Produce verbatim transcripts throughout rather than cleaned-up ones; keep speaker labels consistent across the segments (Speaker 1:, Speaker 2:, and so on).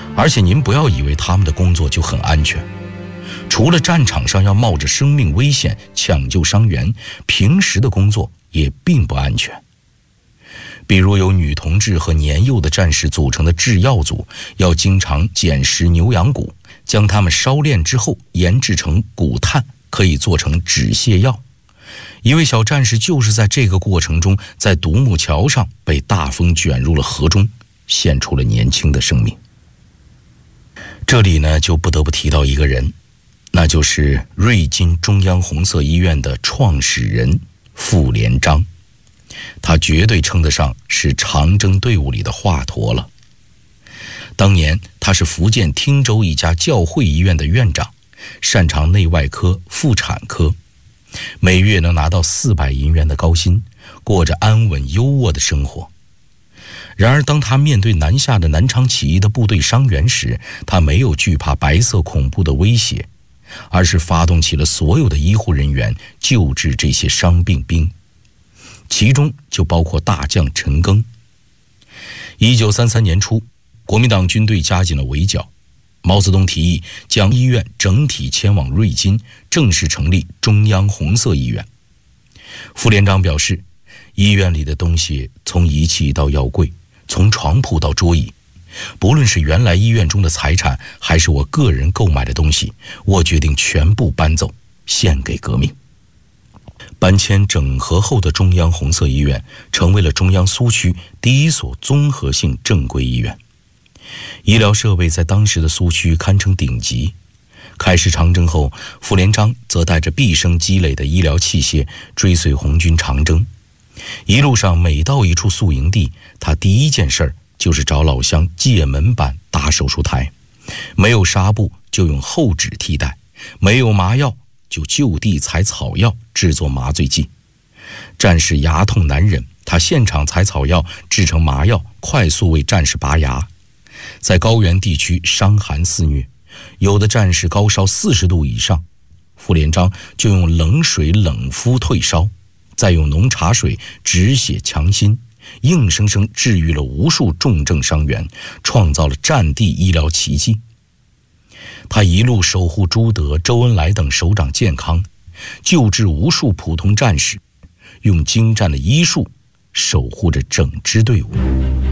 Speaker 1: 而且您不要以为他们的工作就很安全，除了战场上要冒着生命危险抢救伤员，平时的工作也并不安全。比如由女同志和年幼的战士组成的制药组，要经常捡拾牛羊骨，将它们烧炼之后研制成骨炭，可以做成止泻药。一位小战士就是在这个过程中，在独木桥上被大风卷入了河中，献出了年轻的生命。这里呢，就不得不提到一个人，那就是瑞金中央红色医院的创始人傅连璋。他绝对称得上是长征队伍里的华佗了。当年他是福建汀州一家教会医院的院长，擅长内外科、妇产科，每月能拿到四百银元的高薪，过着安稳优渥的生活。然而当他面对南下的南昌起义的部队伤员时，他没有惧怕白色恐怖的威胁，而是发动起了所有的医护人员救治这些伤病兵，其中就包括大将陈赓。一九三三年初，国民党军队加紧了围剿，毛泽东提议将医院整体迁往瑞金，正式成立中央红色医院。傅连璋表示，医院里的东西从仪器到药柜，从床铺到桌椅，不论是原来医院中的财产，还是我个人购买的东西，我决定全部搬走，献给革命。搬迁整合后的中央红色医院成为了中央苏区第一所综合性正规医院，医疗设备在当时的苏区堪称顶级。开始长征后，傅连璋则带着毕生积累的医疗器械追随红军长征。一路上每到一处宿营地，他第一件事就是找老乡借门板搭手术台，没有纱布就用厚纸替代，没有麻药就就地采草药制作麻醉剂。战士牙痛难忍，他现场采草药制成麻药，快速为战士拔牙。在高原地区伤寒肆虐，有的战士高烧四十度以上，傅连璋就用冷水冷敷退烧，再用浓茶水止血强心，硬生生治愈了无数重症伤员，创造了战地医疗奇迹。他一路守护朱德、周恩来等首长健康，救治无数普通战士，用精湛的医术守护着整支队伍。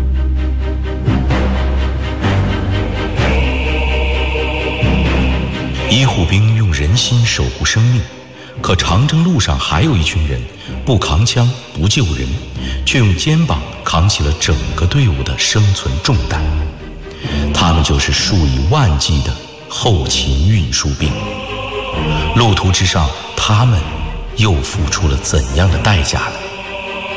Speaker 1: 医护兵用人心守护生命，可长征路上还有一群人，不扛枪不救人，却用肩膀扛起了整个队伍的生存重担。他们就是数以万计的后勤运输兵。路途之上，他们又付出了怎样的代价呢？